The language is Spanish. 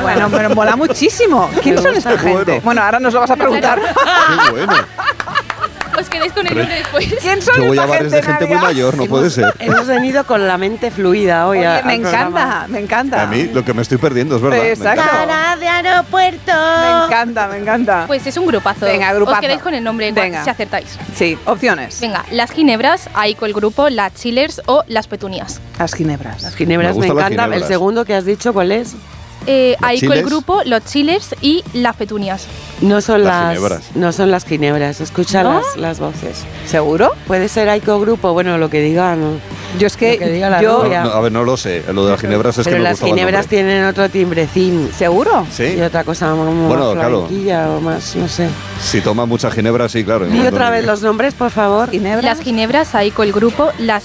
Bueno, pero mola muchísimo. ¿Quién son esta gente? Bueno, ahora nos lo vas a preguntar. Qué bueno. Os quedáis con el nombre después. ¿Quién son Yo voy a esta bares de gente muy Nadia? mayor, no puede ser. Hemos venido con la mente fluida hoy. Oye, me encanta, me encanta. A mí lo que me estoy perdiendo es verdad. me Exacto. encanta. Cara de aeropuerto. Me encanta, me encanta. Pues es un grupazo. Venga, grupazo. Os quedáis con el nombre Venga. si acertáis. Sí, opciones. Venga, las ginebras, ahí con el grupo, las chillers o las petunias. Las ginebras. Las ginebras Me me, gustan las encantan. ginebras. El segundo que has dicho, ¿cuál es? Ahí con el chiles? grupo, los chillers y las petunias. No son Las las, ginebras. no son las ginebras. Escucha ¿No? las voces. ¿Seguro? Puede ser Aiko Grupo, bueno, lo que diga, ¿no? Yo es Lo que diga la yo... rubia. No, a ver, no lo sé. Lo de las ginebras es Pero que me las gustaba el ginebras nombre. tienen otro timbrecín. ¿Seguro? Sí. Y otra cosa más Bueno, claro. flamenquilla o más, no sé. Si toma mucha ginebra, sí, claro. Y otra vez los nombres, por favor. ¿Ginebras? Las ginebras, ahí con el grupo, las